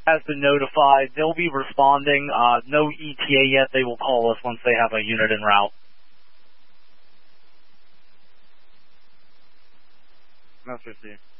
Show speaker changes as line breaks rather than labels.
has been notified. They'll be responding. No ETA yet. They will call us once they have a unit en route.
Must receive.